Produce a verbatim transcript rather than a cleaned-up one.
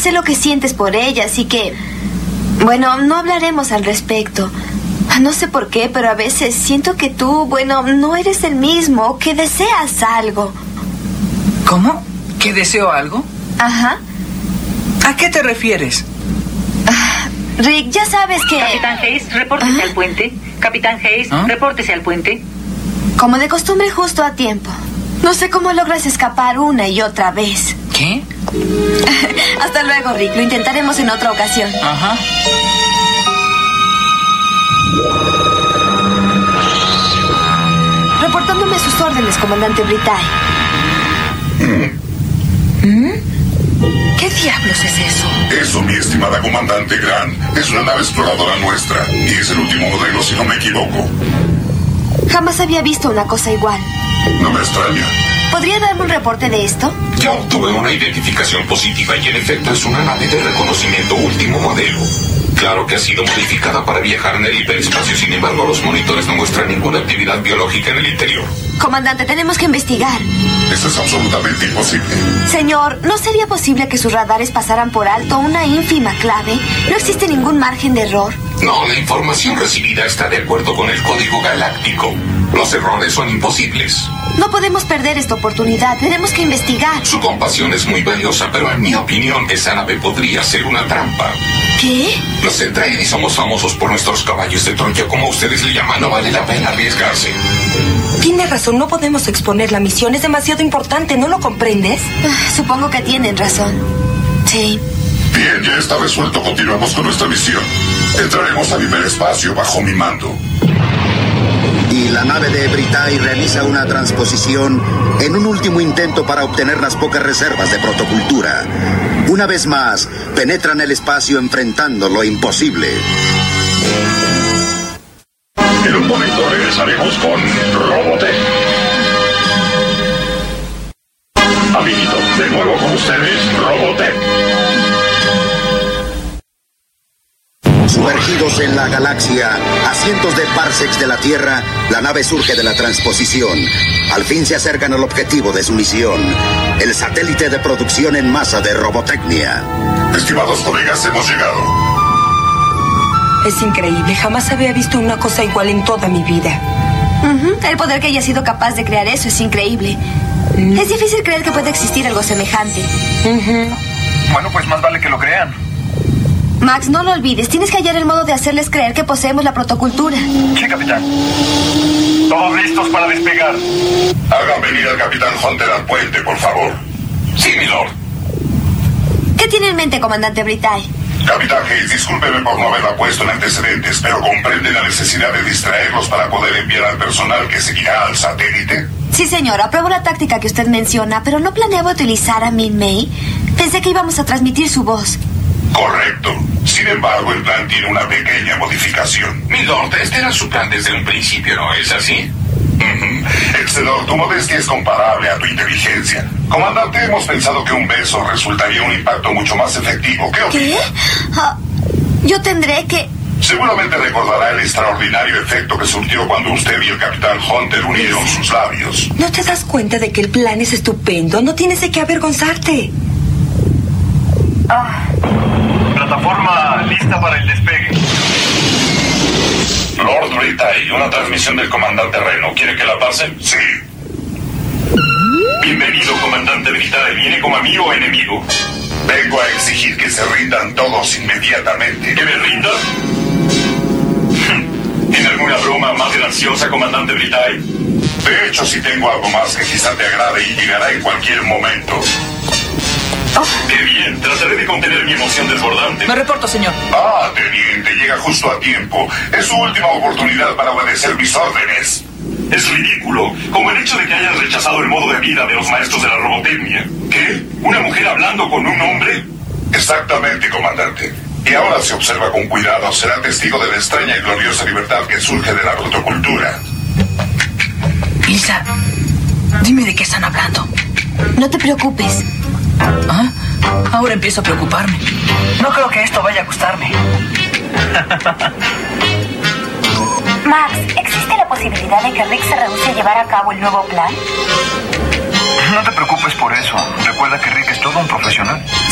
sé lo que sientes por ella, así que... Bueno, no hablaremos al respecto. No sé por qué, pero a veces siento que tú, bueno, no eres el mismo, que deseas algo. ¿Cómo? ¿Que deseo algo? Ajá. ¿A qué te refieres? Ah, Rick, ya sabes que... Capitán Hayes, repórtese ¿Ah? al puente. Capitán Hayes, ¿Ah? repórtese al puente. Como de costumbre, justo a tiempo. No sé cómo logras escapar una y otra vez. ¿Qué? Hasta luego, Rick. Lo intentaremos en otra ocasión. Ajá. Reportándome sus órdenes, comandante Britay. ¿Mm? ¿Qué diablos es eso? Eso, mi estimada comandante Grant, es una nave exploradora nuestra. Y es el último modelo, si no me equivoco. Jamás había visto una cosa igual. No me extraña. ¿Podría darme un reporte de esto? Ya obtuve una identificación positiva y en efecto es una nave de reconocimiento último modelo. Claro que ha sido modificada para viajar en el hiperespacio, sin embargo los monitores no muestran ninguna actividad biológica en el interior. Comandante, tenemos que investigar. Eso es absolutamente imposible. Señor, ¿no sería posible que sus radares pasaran por alto una ínfima clave? ¿No existe ningún margen de error? No, la información recibida está de acuerdo con el código galáctico. Los errores son imposibles. No podemos perder esta oportunidad. Tenemos que investigar. Su compasión es muy valiosa, pero en mi opinión esa nave podría ser una trampa. ¿Qué? Los Centraeli somos famosos por nuestros caballos de Troya, como ustedes le llaman. No vale la pena arriesgarse. Tiene razón, no podemos exponer la misión. Es demasiado importante, ¿no lo comprendes? Ah, supongo que tienen razón. Sí. Bien, ya está resuelto. Continuamos con nuestra misión. Entraremos al hiperespacio bajo mi mando. Y la nave de Britay realiza una transposición en un último intento para obtener las pocas reservas de protocultura. Una vez más, penetran el espacio enfrentando lo imposible. En un momento regresaremos con Robotech. Amiguito, de nuevo con ustedes, Robotech. Sumergidos en la galaxia, a cientos de parsecs de la Tierra, la nave surge de la transposición. Al fin se acercan al objetivo de su misión, el satélite de producción en masa de Robotecnia. Estimados colegas, hemos llegado. Es increíble, jamás había visto una cosa igual en toda mi vida. Uh-huh. El poder que haya sido capaz de crear eso es increíble. Mm. Es difícil creer que pueda existir algo semejante. Uh-huh. Bueno, pues más vale que lo crean. Max, no lo olvides. Tienes que hallar el modo de hacerles creer que poseemos la protocultura. Sí, capitán. Todos listos para despegar. Hagan venir al capitán Hunter al puente, por favor. Sí, milord. ¿Qué tiene en mente, comandante Britay? Capitán Hayes, discúlpeme por no haberla puesto en antecedentes, pero ¿comprende la necesidad de distraerlos para poder enviar al personal que seguirá al satélite? Sí, señor. Apruebo la táctica que usted menciona, pero no planeaba utilizar a Min May. Pensé que íbamos a transmitir su voz. Correcto. Sin embargo, el plan tiene una pequeña modificación. Milord, este era su plan desde un principio, ¿no es así? Excedor, tu modestia es comparable a tu inteligencia. Comandante, hemos pensado que un beso resultaría un impacto mucho más efectivo. ¿Qué opina? ¿Qué? Ah, yo tendré que... Seguramente recordará el extraordinario efecto que surtió cuando usted y el capitán Hunter unieron sus labios. ¿No te das cuenta de que el plan es estupendo? No tienes de qué avergonzarte. Ah. Plataforma lista para el despegue. Lord Britay, una transmisión del comandante Reno. ¿Quiere que la pase? Sí. Bienvenido, comandante Britay. ¿Viene como amigo o enemigo? Vengo a exigir que se rindan todos inmediatamente. ¿Que me rinda? ¿Tiene alguna broma más graciosa, comandante Britay? De hecho, si tengo algo más que quizá te agrade y llegará en cualquier momento. Oh, ¡qué bien! Trataré de contener mi emoción desbordante. Me reporto, señor. Ah, teniente, llega justo a tiempo. Es su última oportunidad para obedecer mis órdenes. Es ridículo, como el hecho de que hayan rechazado el modo de vida de los maestros de la robotecnia. ¿Qué? ¿Una mujer hablando con un hombre? Exactamente, comandante. Y ahora, si observa con cuidado, será testigo de la extraña y gloriosa libertad que surge de la protocultura. Lisa, dime de qué están hablando. No te preocupes. ¿Ah? Ahora empiezo a preocuparme. No creo que esto vaya a gustarme. Max, ¿existe la posibilidad de que Rick se rehúse a llevar a cabo el nuevo plan? No te preocupes por eso. Recuerda que Rick es todo un profesional.